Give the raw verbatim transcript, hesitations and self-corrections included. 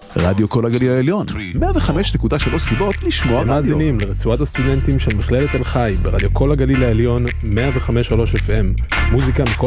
רדיו כל הגליל העליון, מאה וחמש נקודה שלוש סיבות לשמוע רדיו. הם מאזינים לרצועת הסטודנטים של מכללת תל חי ברדיו כל הגליל העליון, מאה וחמש נקודה שלוש אף אם. מוזיקה מכל